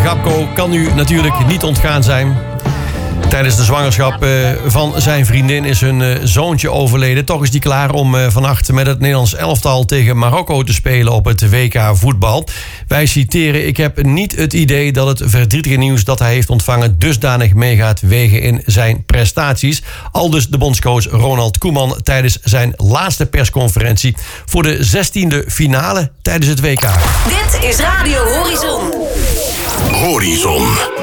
Gapko kan u natuurlijk niet ontgaan zijn. Tijdens de zwangerschap van zijn vriendin is hun zoontje overleden. Toch is die klaar om vannacht met het Nederlands elftal tegen Marokko te spelen op het WK voetbal. Wij citeren: ik heb niet het idee dat het verdrietige nieuws dat hij heeft ontvangen dusdanig mee gaat wegen in zijn prestaties. Aldus de bondscoach Ronald Koeman tijdens zijn laatste persconferentie voor de 16e finale tijdens het WK. Dit is Radio Horizon. Horizon.